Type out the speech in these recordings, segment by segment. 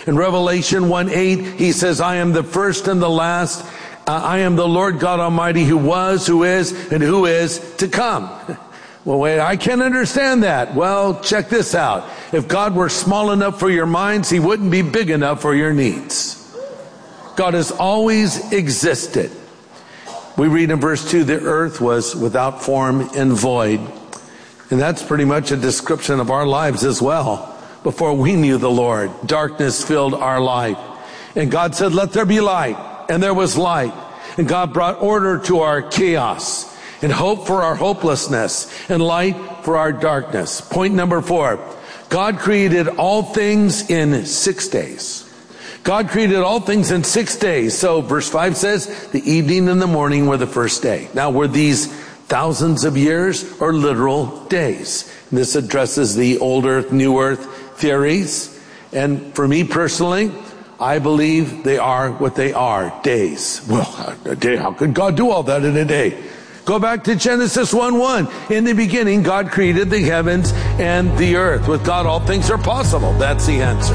In Revelation 1:8, he says, I am the first and the last. I am the Lord God Almighty who was, who is, and who is to come. Well, wait, I can't understand that. Well, check this out. If God were small enough for your minds, he wouldn't be big enough for your needs. God has always existed. We read in verse 2, the earth was without form and void. And that's pretty much a description of our lives as well. Before we knew the Lord, darkness filled our life. And God said, let there be light. And there was light. And God brought order to our chaos, and hope for our hopelessness, and light for our darkness. Point number 4. God created all things in 6 days. God created all things in 6 days. So verse 5 says, the evening and the morning were the first day. Now, were these thousands of years or literal days? And this addresses the old earth, new earth theories. And for me personally, I believe they are what they are, days. Well, a day, how could God do all that in a day? Go back to Genesis 1:1. In the beginning, God created the heavens and the earth. With God, all things are possible. That's the answer.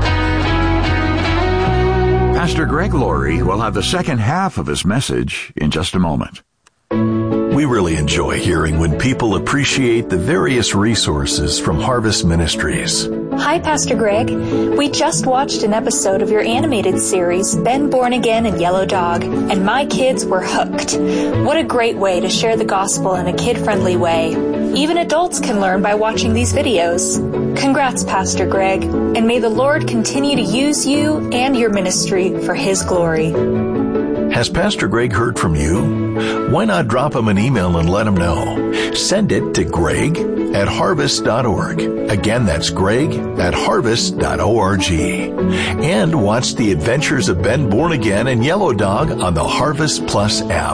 Pastor Greg Laurie will have the second half of his message in just a moment. We really enjoy hearing when people appreciate the various resources from Harvest Ministries. Hi, Pastor Greg. We just watched an episode of your animated series, Ben Born Again and Yellow Dog, and my kids were hooked. What a great way to share the gospel in a kid-friendly way. Even adults can learn by watching these videos. Congrats, Pastor Greg, and may the Lord continue to use you and your ministry for His glory. Has Pastor Greg heard from you? Why not drop him an email and let him know? Send it to greg@harvest.org. Again, that's greg@harvest.org. And watch the adventures of Ben Born Again and Yellow Dog on the Harvest Plus app.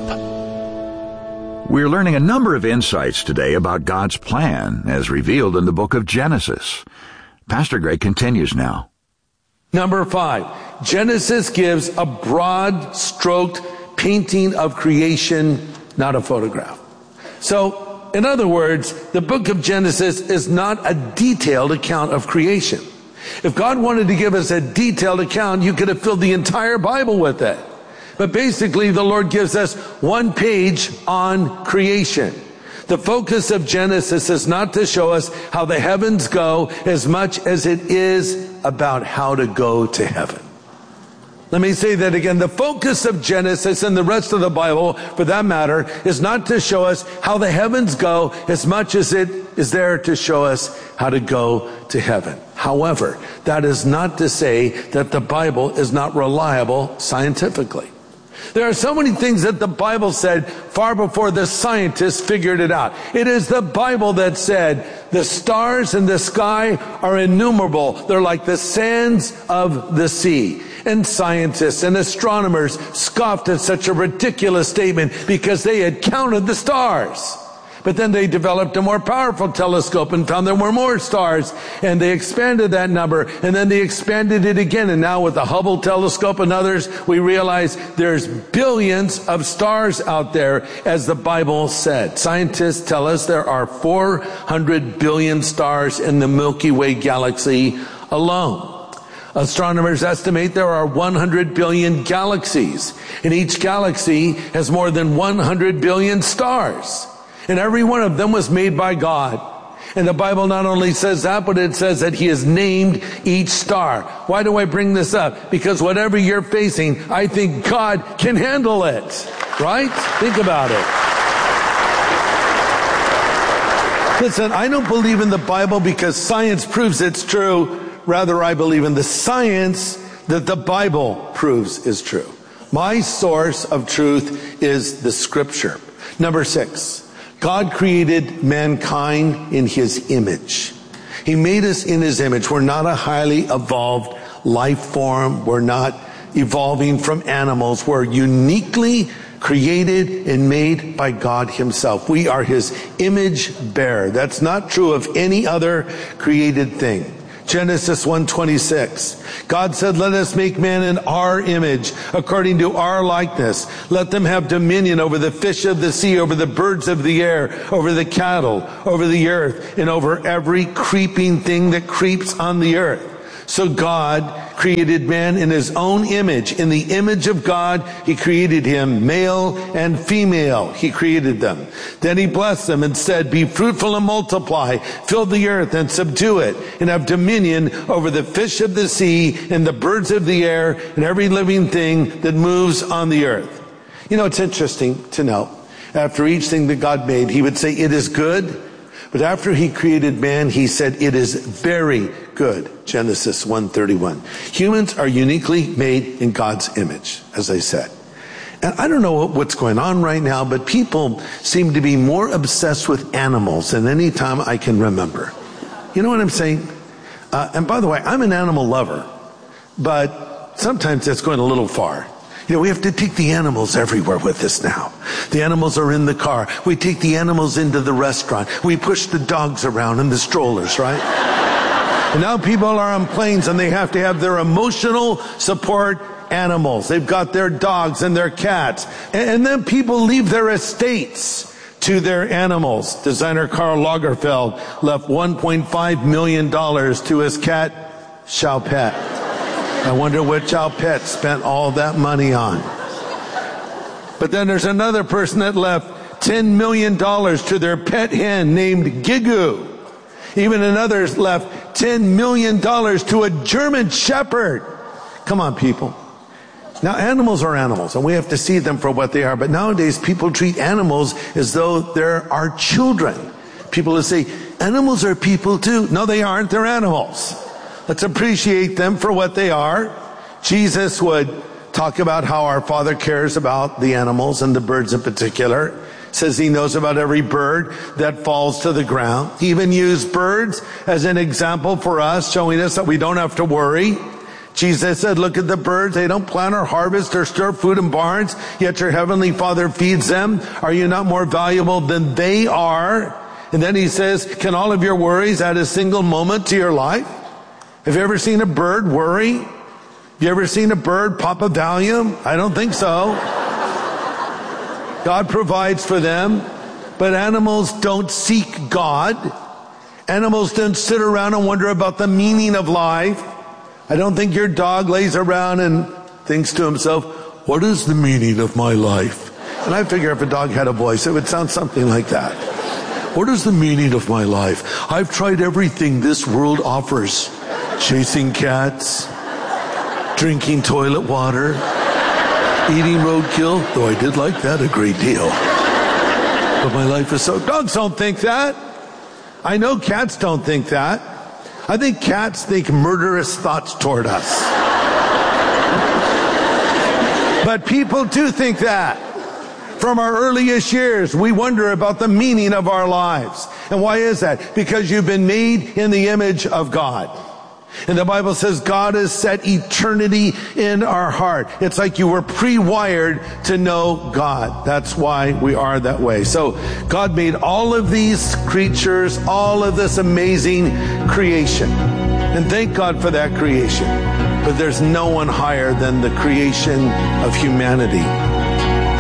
We're learning a number of insights today about God's plan as revealed in the book of Genesis. Pastor Greg continues now. Number 5, Genesis gives a broad-stroked painting of creation, not a photograph. So, in other words, the book of Genesis is not a detailed account of creation. If God wanted to give us a detailed account, you could have filled the entire Bible with it. But basically, the Lord gives us one page on creation. The focus of Genesis is not to show us how the heavens go as much as it is about how to go to heaven. Let me say that again. The focus of Genesis and the rest of the Bible, for that matter, is not to show us how the heavens go as much as it is there to show us how to go to heaven. However, that is not to say that the Bible is not reliable scientifically. There are so many things that the Bible said far before the scientists figured it out. It is the Bible that said the stars in the sky are innumerable. They're like the sands of the sea. And scientists and astronomers scoffed at such a ridiculous statement because they had counted the stars. But then they developed a more powerful telescope and found there were more stars, and they expanded that number, and then they expanded it again. And now with the Hubble telescope and others, we realize there's billions of stars out there, as the Bible said. Scientists tell us there are 400 billion stars in the Milky Way galaxy alone. Astronomers estimate there are 100 billion galaxies, and each galaxy has more than 100 billion stars. And every one of them was made by God. And the Bible not only says that, but it says that He has named each star. Why do I bring this up? Because whatever you're facing, I think God can handle it. Right? Think about it. Listen, I don't believe in the Bible because science proves it's true. Rather, I believe in the science that the Bible proves is true. My source of truth is the Scripture. Number 6. God created mankind in His image. He made us in His image. We're not a highly evolved life form. We're not evolving from animals. We're uniquely created and made by God Himself. We are His image bearer. That's not true of any other created thing. Genesis 1:26. God said, let us make man in our image, according to our likeness. Let them have dominion over the fish of the sea, over the birds of the air, over the cattle, over the earth, and over every creeping thing that creeps on the earth. So God created man in his own image. In the image of God, he created him, male and female. He created them. Then he blessed them and said, be fruitful and multiply, fill the earth and subdue it, and have dominion over the fish of the sea and the birds of the air and every living thing that moves on the earth. You know, it's interesting to know, after each thing that God made, he would say, it is good. But after he created man, he said, it is very good. Genesis 1:31. Humans are uniquely made in God's image, as I said. And I don't know what's going on right now, but people seem to be more obsessed with animals than any time I can remember. You know what I'm saying? And by the way, I'm an animal lover, but sometimes that's going a little far. You know, we have to take the animals everywhere with us now. The animals are in the car. We take the animals into the restaurant. We push the dogs around in the strollers, right? And now people are on planes and they have to have their emotional support animals. They've got their dogs and their cats. And then people leave their estates to their animals. Designer Karl Lagerfeld left $1.5 million to his cat, Choupette. I wonder what Choupette spent all that money on. But then there's another person that left $10 million to their pet hen named Gigu. Even another left $10 million to a German shepherd. Come on, people. Now, animals are animals, and we have to see them for what they are. But nowadays, people treat animals as though they're our children. People will say, animals are people too. No, they aren't. They're animals. Let's appreciate them for what they are. Jesus would talk about how our Father cares about the animals and the birds in particular. Says he knows about every bird that falls to the ground. He even used birds as an example for us, showing us that we don't have to worry. Jesus said, look at the birds. They don't plant or harvest or store food in barns, yet your heavenly Father feeds them. Are you not more valuable than they are? And then he says, can all of your worries add a single moment to your life? Have you ever seen a bird worry? Have you ever seen a bird pop a Valium? I don't think so. God provides for them, but animals don't seek God. Animals don't sit around and wonder about the meaning of life. I don't think your dog lays around and thinks to himself, what is the meaning of my life? And I figure if a dog had a voice, it would sound something like that. What is the meaning of my life? I've tried everything this world offers. Chasing cats, drinking toilet water, eating roadkill, though I did like that a great deal. But my life is so... Dogs don't think that. I know cats don't think that. I think cats think murderous thoughts toward us. But people do think that. From our earliest years, we wonder about the meaning of our lives. And why is that? Because you've been made in the image of God. And the Bible says God has set eternity in our heart. It's like you were pre-wired to know God. That's why we are that way. So God made all of these creatures, all of this amazing creation. And thank God for that creation. But there's no one higher than the creation of humanity.